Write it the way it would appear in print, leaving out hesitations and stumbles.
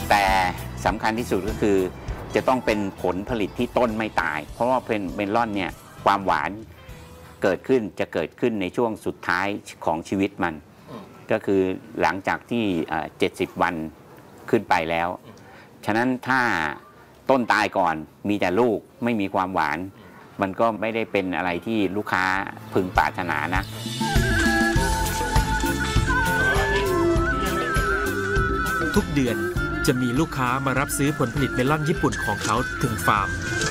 แต่สำคัญที่สุดก็คือจะต้องเป็นผลผลิตที่ต้นไม่ตายเพราะว่าเป็นเมลอนเนี่ยความหวานจะเกิดขึ้นในช่วงสุดท้ายของชีวิตมันก็คือหลังจากที่70 วันขึ้นไปแล้วฉะนั้นถ้าต้นตายก่อนมีแต่ลูกไม่มีความหวานมันก็ไม่ได้เป็นอะไรที่ลูกค้าพึงปรารถนานะทุกเดือนจะมีลูกค้ามารับซื้อผลผลิตเมลอนญี่ปุ่นของเขาถึงฟาร์ม